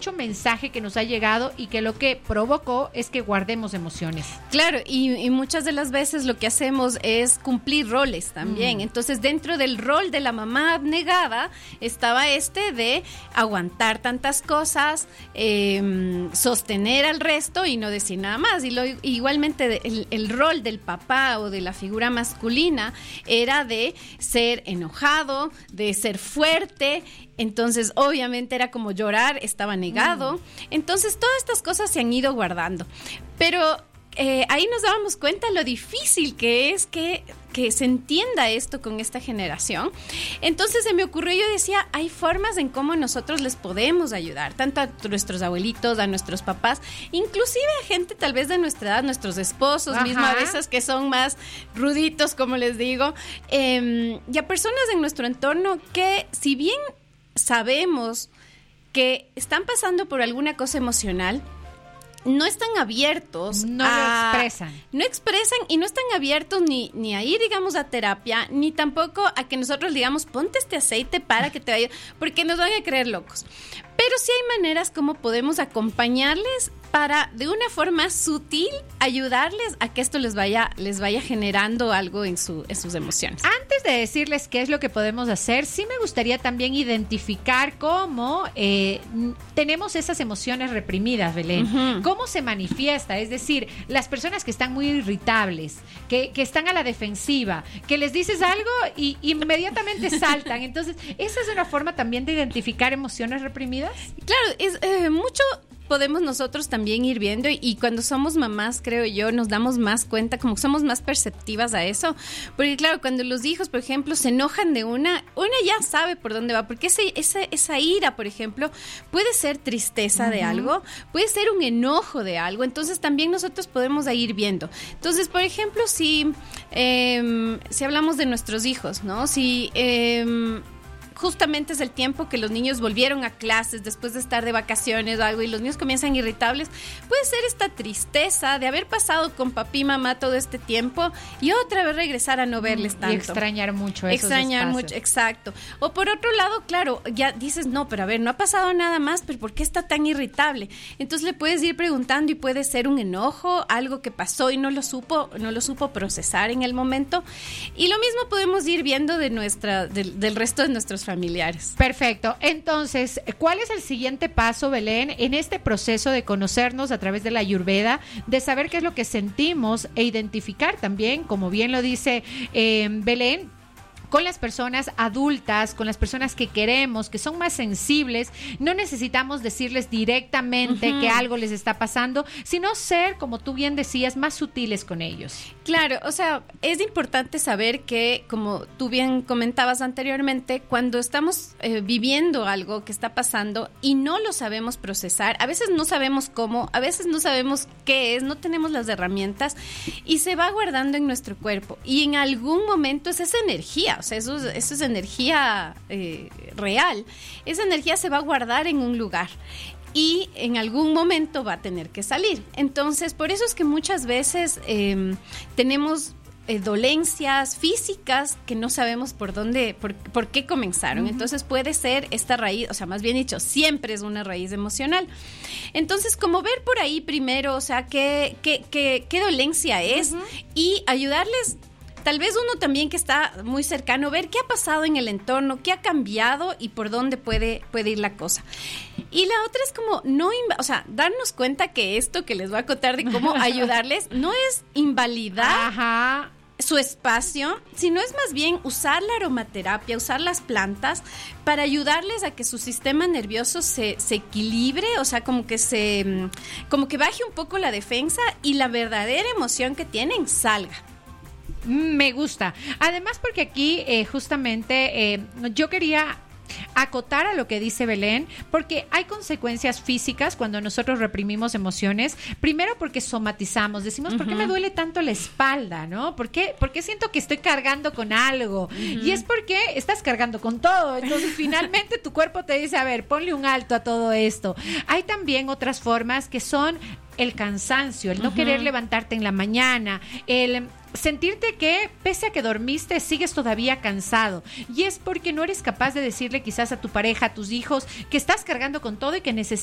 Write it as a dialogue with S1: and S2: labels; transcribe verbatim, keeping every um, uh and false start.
S1: mucho mensaje que nos ha llegado y que lo que provocó es que guardemos emociones.
S2: Claro, y, y muchas de las veces lo que hacemos es cumplir roles también. Mm. Entonces, dentro del rol de la mamá abnegada estaba este de aguantar tantas cosas, eh, sostener al resto y no decir nada más. Y lo, igualmente el, el rol del papá o de la figura masculina era de ser enojado, de ser fuerte. Entonces, obviamente era como llorar, estaba negado. Mm. Entonces, todas estas cosas se han ido guardando. Pero eh, ahí nos dábamos cuenta lo difícil que es que, que se entienda esto con esta generación. Entonces, se me ocurrió, yo decía, hay formas en cómo nosotros les podemos ayudar, tanto a nuestros abuelitos, a nuestros papás, inclusive a gente tal vez de nuestra edad, nuestros esposos, mismo a veces que son más ruditos, como les digo, eh, y a personas en nuestro entorno que, si bien sabemos que están pasando por alguna cosa emocional, no están abiertos
S1: no
S2: a,
S1: lo expresan.
S2: No expresan y no están abiertos ni, ni a ir, digamos, a terapia, ni tampoco a que nosotros digamos, ponte este aceite para que te vaya, porque nos van a creer locos. Pero sí hay maneras como podemos acompañarles para, de una forma sutil, ayudarles a que esto les vaya, les vaya generando algo en, su, en sus emociones.
S1: Antes de decirles qué es lo que podemos hacer, sí me gustaría también identificar cómo eh, tenemos esas emociones reprimidas, Belén. Uh-huh. ¿Cómo se manifiesta? Es decir, las personas que están muy irritables, que, que están a la defensiva, que les dices algo y inmediatamente saltan. Entonces, ¿esa es una forma también de identificar emociones reprimidas?
S2: Claro, es eh, mucho... podemos nosotros también ir viendo y, y cuando somos mamás, creo yo, nos damos más cuenta, como que somos más perceptivas a eso, porque claro, cuando los hijos, por ejemplo, se enojan de una, una ya sabe por dónde va, porque ese, esa, esa ira, por ejemplo, puede ser tristeza uh-huh. de algo, puede ser un enojo de algo, entonces también nosotros podemos ir viendo. Entonces, por ejemplo, si, eh, si hablamos de nuestros hijos, ¿no? Si... Eh, justamente es el tiempo que los niños volvieron a clases después de estar de vacaciones o algo y los niños comienzan irritables, puede ser esta tristeza de haber pasado con papi y mamá todo este tiempo y otra vez regresar a no verles tanto.
S1: Y extrañar mucho esos
S2: Extrañar
S1: espacios.
S2: mucho, exacto. O por otro lado, claro, ya dices, no, pero a ver, no ha pasado nada más, pero ¿por qué está tan irritable? Entonces le puedes ir preguntando y puede ser un enojo, algo que pasó y no lo supo, no lo supo procesar en el momento. Y lo mismo podemos ir viendo de nuestra, del, del resto de nuestros familiares.
S1: Perfecto. Entonces, ¿cuál es el siguiente paso, Belén, en este proceso de conocernos a través de la Ayurveda, de saber qué es lo que sentimos e identificar también, como bien lo dice eh, Belén, con las personas adultas, con las personas que queremos, que son más sensibles? No necesitamos decirles directamente uh-huh. que algo les está pasando, sino ser, como tú bien decías, más sutiles con ellos.
S2: Claro, o sea, es importante saber que, como tú bien comentabas anteriormente, cuando estamos eh, viviendo algo que está pasando y no lo sabemos procesar, a veces no sabemos cómo, a veces no sabemos qué es, no tenemos las herramientas y se va guardando en nuestro cuerpo y en algún momento es esa energía. O sea, eso, eso es energía eh, real. Esa energía se va a guardar en un lugar y en algún momento va a tener que salir. Entonces, por eso es que muchas veces eh, tenemos eh, dolencias físicas que no sabemos por dónde, por, por qué comenzaron. Uh-huh. Entonces, puede ser esta raíz, o sea, más bien dicho, siempre es una raíz emocional. Entonces, como ver por ahí primero, o sea, qué, qué, qué, qué dolencia es uh-huh. y ayudarles. Tal vez uno también que está muy cercano, ver qué ha pasado en el entorno, qué ha cambiado y por dónde puede, puede ir la cosa. Y la otra es como, no, inv- o sea, darnos cuenta que esto que les voy a contar de cómo ayudarles no es invalidar Ajá. su espacio, sino es más bien usar la aromaterapia, usar las plantas para ayudarles a que su sistema nervioso se, se equilibre, o sea, como que se, como que baje un poco la defensa y la verdadera emoción que tienen salga.
S1: Me gusta. Además, porque aquí eh, justamente eh, yo quería acotar a lo que dice Belén, porque hay consecuencias físicas cuando nosotros reprimimos emociones. Primero porque somatizamos, decimos, uh-huh. ¿por qué me duele tanto la espalda? ¿No? ¿Por qué, por qué siento que estoy cargando con algo? Uh-huh. Y es porque estás cargando con todo. Entonces, finalmente tu cuerpo te dice, a ver, ponle un alto a todo esto. Hay también otras formas que son el cansancio, el no uh-huh. querer levantarte en la mañana, el sentirte que pese a que dormiste sigues todavía cansado, y es porque no eres capaz de decirle quizás a tu pareja, a tus hijos, que estás cargando con todo y que necesitas